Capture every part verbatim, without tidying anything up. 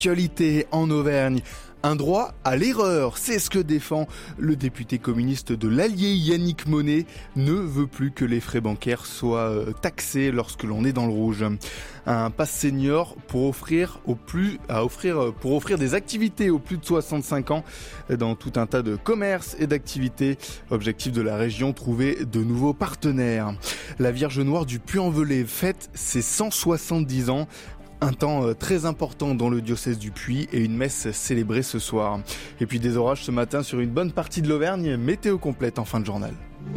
Actualité en Auvergne. Un droit à l'erreur, c'est ce que défend le député communiste de l'Allier, Yannick Monet, ne veut plus que les frais bancaires soient taxés lorsque l'on est dans le rouge. Un pass senior pour offrir aux plus, à offrir, pour offrir des activités aux plus de soixante-cinq ans dans tout un tas de commerces et d'activités. Objectif de la région, trouver de nouveaux partenaires. La Vierge Noire du Puy-en-Velay fête ses cent soixante-dix ans. Un temps très important dans le diocèse du Puy et une messe célébrée ce soir. Et puis des orages ce matin sur une bonne partie de l'Auvergne, météo complète en fin de journal.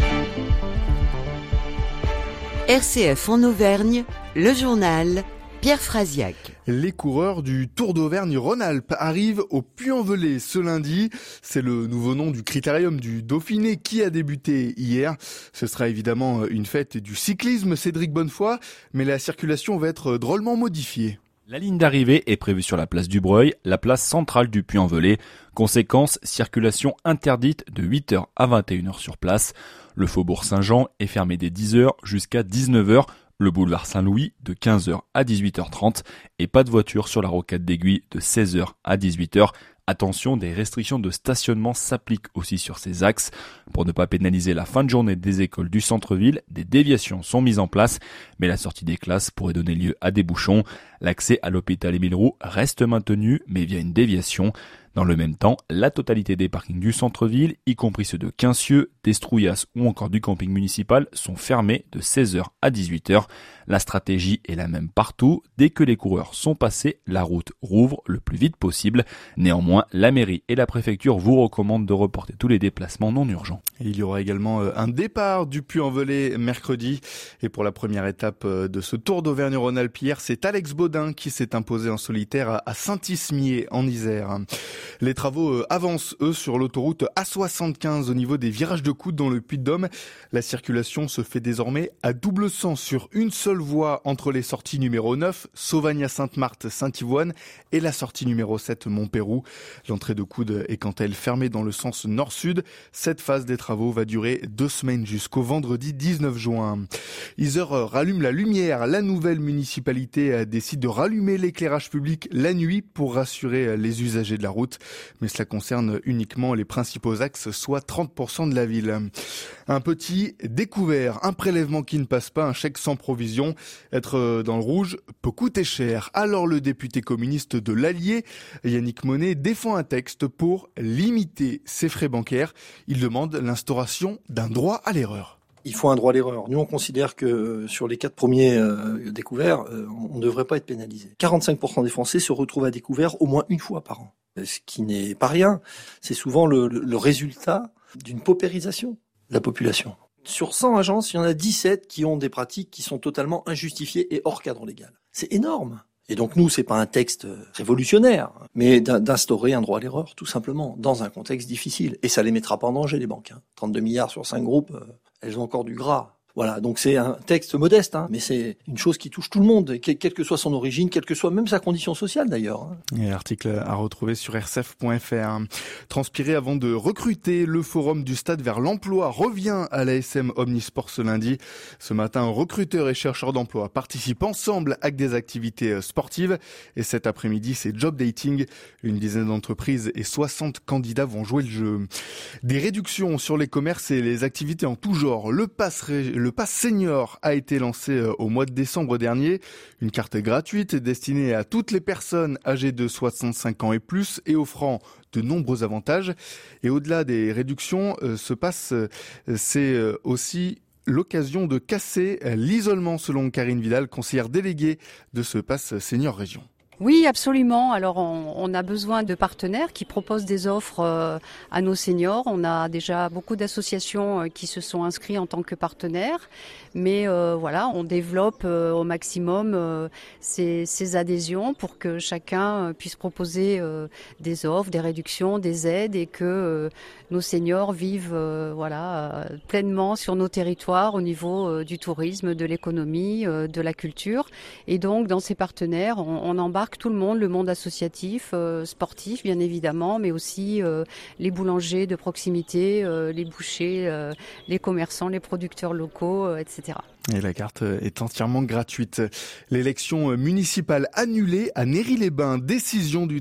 R C F en Auvergne, le journal Pierre Frasiac. Les coureurs du Tour d'Auvergne-Rhône-Alpes arrivent au Puy-en-Velay ce lundi. C'est le nouveau nom du critérium du Dauphiné qui a débuté hier. Ce sera évidemment une fête du cyclisme, Cédric Bonnefoy, mais la circulation va être drôlement modifiée. La ligne d'arrivée est prévue sur la place du Breuil, la place centrale du Puy-en-Velay. Conséquence, circulation interdite de huit heures à vingt et une heures sur place. Le faubourg Saint-Jean est fermé dès dix heures jusqu'à dix-neuf heures. Le boulevard Saint-Louis de quinze heures à dix-huit heures trente et pas de voiture sur la rocade d'Aiguille de seize heures à dix-huit heures. Attention, des restrictions de stationnement s'appliquent aussi sur ces axes. Pour ne pas pénaliser la fin de journée des écoles du centre-ville, des déviations sont mises en place, mais la sortie des classes pourrait donner lieu à des bouchons. L'accès à l'hôpital Émile Roux reste maintenu, mais via une déviation. Dans le même temps, la totalité des parkings du centre-ville, y compris ceux de Quincieux, d'Estrouillas ou encore du camping municipal, sont fermés de seize heures à dix-huit heures. La stratégie est la même partout. Dès que les coureurs sont passés, la route rouvre le plus vite possible. Néanmoins, la mairie et la préfecture vous recommandent de reporter tous les déplacements non urgents. Et il y aura également un départ du Puy-en-Velay mercredi. Et pour la première étape de ce Tour d'Auvergne-Rhône-Alpes hier, c'est Alex Baudin qui s'est imposé en solitaire à Saint-Ismier en Isère. Les travaux avancent, eux, sur l'autoroute A soixante-quinze au niveau des virages de Coude dans le Puy-de-Dôme. La circulation se fait désormais à double sens sur une seule voie entre les sorties numéro neuf, Sauvagne-Sainte-Marthe-Saint-Yvoine, et la sortie numéro sept, Montpérou. L'entrée de Coude est quant à elle fermée dans le sens nord-sud. Cette phase des travaux va durer deux semaines jusqu'au vendredi dix-neuf juin. Isère rallume la lumière. La nouvelle municipalité décide de rallumer l'éclairage public la nuit pour rassurer les usagers de la route. Mais cela concerne uniquement les principaux axes, soit trente pour cent de la ville. Un petit découvert, un prélèvement qui ne passe pas, un chèque sans provision. Être dans le rouge peut coûter cher. Alors le député communiste de l'Allier, Yannick Monet, défend un texte pour limiter ses frais bancaires. Il demande l'instauration d'un droit à l'erreur. Il faut un droit à l'erreur. Nous, on considère que sur les quatre premiers euh, découverts, euh, on ne devrait pas être pénalisé. quarante-cinq pour cent des Français se retrouvent à découvert au moins une fois par an. Ce qui n'est pas rien. C'est souvent le, le, le résultat d'une paupérisation de la population. Sur cent agences, il y en a dix-sept qui ont des pratiques qui sont totalement injustifiées et hors cadre légal. C'est énorme. Et donc nous, c'est pas un texte révolutionnaire, mais d'instaurer un droit à l'erreur, tout simplement, dans un contexte difficile. Et ça les mettra pas en danger, les banques. Hein. trente-deux milliards sur cinq groupes, euh, elles ont encore du gras. Voilà, donc c'est un texte modeste, hein, mais c'est une chose qui touche tout le monde, quelle que soit son origine, quelle que soit même sa condition sociale d'ailleurs. Hein. Et l'article à retrouver sur r c f point f r. Transpirer avant de recruter, le forum du Stade vers l'emploi revient à l'A S M Omnisport ce lundi. Ce matin, recruteurs et chercheurs d'emploi participent ensemble à des activités sportives. Et cet après-midi, c'est job dating. Une dizaine d'entreprises et soixante candidats vont jouer le jeu. Des réductions sur les commerces et les activités en tout genre. Le pass Le pass senior a été lancé au mois de décembre dernier. Une carte gratuite destinée à toutes les personnes âgées de soixante-cinq ans et plus et offrant de nombreux avantages. Et au-delà des réductions, ce pass, c'est aussi l'occasion de casser l'isolement selon Karine Vidal, conseillère déléguée de ce pass senior région. Oui, absolument. Alors, on, on a besoin de partenaires qui proposent des offres euh, à nos seniors. On a déjà beaucoup d'associations euh, qui se sont inscrits en tant que partenaires. Mais euh, voilà, on développe euh, au maximum euh, ces, ces adhésions pour que chacun euh, puisse proposer euh, des offres, des réductions, des aides et que euh, nos seniors vivent euh, voilà euh, pleinement sur nos territoires au niveau euh, du tourisme, de l'économie, euh, de la culture. Et donc, dans ces partenaires, on, on embarque tout le monde, le monde associatif, euh, sportif bien évidemment, mais aussi euh, les boulangers de proximité, euh, les bouchers, euh, les commerçants, les producteurs locaux, euh, et cetera. Et la carte est entièrement gratuite. L'élection municipale annulée à Néry-les-Bains, décision du